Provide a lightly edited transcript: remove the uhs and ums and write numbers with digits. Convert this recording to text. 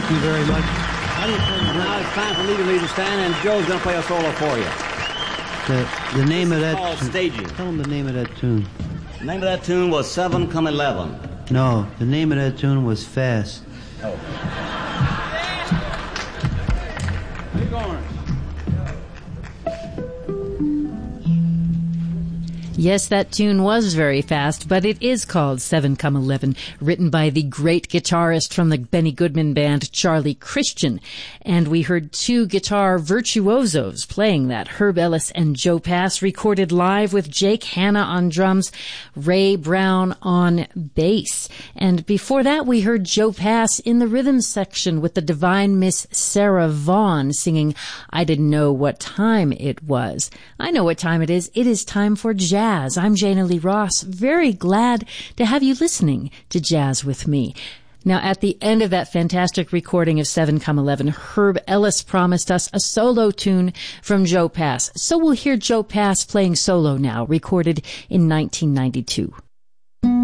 you very much. Now it's time for Legally to Stand, and Joe's going to play a solo for you. The name of It's that... called Staging. Tell them the name of that tune. The name of that tune was 7 Come 11. No, the name of that tune was Fast. Oh. Where you going? Yes, that tune was very fast, but it is called 7 Come 11, written by the great guitarist from the Benny Goodman Band, Charlie Christian. And we heard two guitar virtuosos playing that, Herb Ellis and Joe Pass, recorded live with Jake Hanna on drums, Ray Brown on bass. And before that, we heard Joe Pass in the rhythm section with the divine Miss Sarah Vaughan singing I Didn't Know What Time It Was. I know what time it is. It is time for jazz. I'm Jana Lee Ross. Very glad to have you listening to Jazz with me. Now, at the end of that fantastic recording of 7 Come 11, Herb Ellis promised us a solo tune from Joe Pass. So we'll hear Joe Pass playing solo now, recorded in 1992.